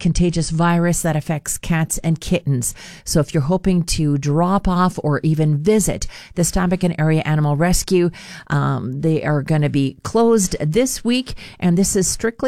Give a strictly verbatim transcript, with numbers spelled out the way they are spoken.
contagious virus that affects cats and kittens. So if you're hoping to drop off or even visit the Stambican Area Animal Rescue, um, they are going to be closed this week, and this is strictly